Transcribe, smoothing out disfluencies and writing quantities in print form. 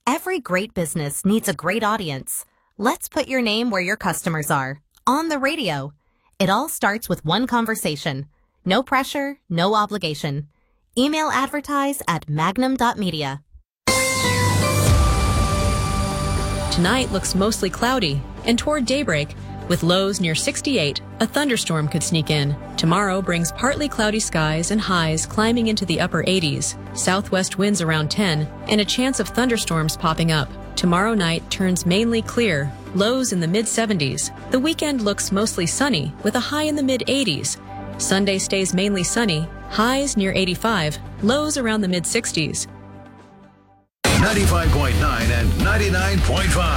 Every great business needs a great audience. Let's put your name where your customers are. On the radio. It all starts with one conversation. No pressure, no obligation. Email advertise at magnum.media. Tonight looks mostly cloudy, and toward daybreak, with lows near 68, a thunderstorm could sneak in. Tomorrow brings partly cloudy skies and highs climbing into the upper 80s, southwest winds around 10, and a chance of thunderstorms popping up. Tomorrow night turns mainly clear, lows in the mid-70s. The weekend looks mostly sunny, with a high in the mid-80s. Sunday stays mainly sunny, highs near 85, lows around the mid-60s. 95.9 and 99.5.